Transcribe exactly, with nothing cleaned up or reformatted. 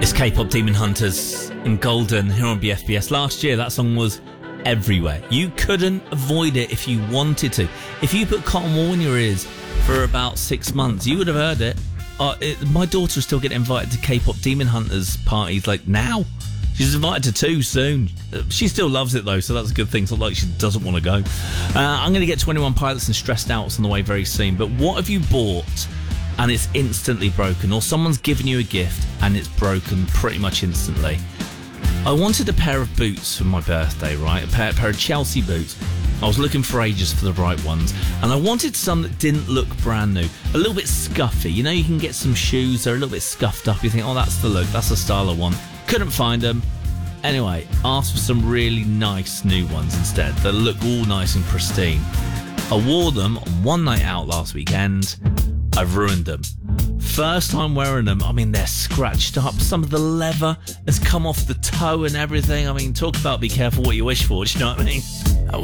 K-pop Demon Hunters and Golden here on B F B S. Last year that song was everywhere. You couldn't avoid it if you wanted to. If you put cotton wool in your ears for about six months, you would have heard it. Uh, it my daughter is still getting invited to K-pop Demon Hunters parties like now. She's invited to two soon. She still loves it though, so that's a good thing. It's not like she doesn't want to go. Uh, I'm going to get twenty-one Pilots and Stressed Out's on the way very soon. But what have you bought and it's instantly broken, or someone's given you a gift and it's broken pretty much instantly? I wanted a pair of boots for my birthday, right? A pair, a pair of Chelsea boots. I was looking for ages for the right ones, and I wanted some that didn't look brand new, a little bit scuffy. You know, you can get some shoes that are a little bit scuffed up. You think, oh, that's the look, that's the style I want. Couldn't find them. Anyway, asked for some really nice new ones instead that look all nice and pristine. I wore them on one night out last weekend. I've ruined them. First time wearing them, I mean, they're scratched up. Some of the leather has come off the toe and everything. I mean, talk about be careful what you wish for, do you know what I mean?